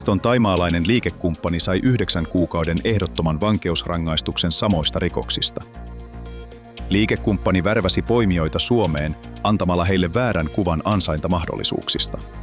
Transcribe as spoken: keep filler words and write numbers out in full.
Ton taimaalainen liikekumppani sai yhdeksän kuukauden ehdottoman vankeusrangaistuksen samoista rikoksista. Liikekumppani värväsi poimijoita Suomeen antamalla heille väärän kuvan ansaintamahdollisuuksista.